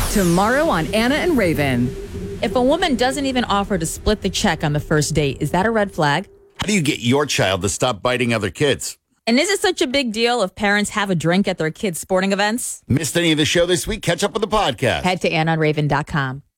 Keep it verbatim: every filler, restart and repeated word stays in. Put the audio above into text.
Tomorrow on Anna and Raven. If a woman doesn't even offer to split the check on the first date, is that a red flag? How do you get your child to stop biting other kids? And is it such a big deal if parents have a drink at their kids' sporting events? Missed any of the show this week? Catch up with the podcast. Head to anna and raven dot com.